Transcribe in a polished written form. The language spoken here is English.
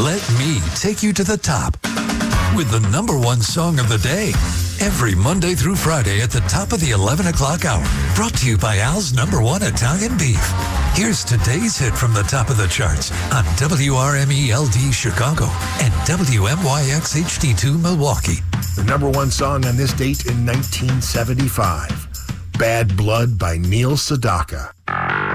Let me take you to the top with the number one song of the day. Every Monday through Friday at the top of the 11 o'clock hour. Brought to you by Al's number one Italian beef. Here's today's hit from the top of the charts on WRMELD Chicago and WMYX HD2 Milwaukee. The number one song on this date in 1975, Bad Blood by Neil Sedaka.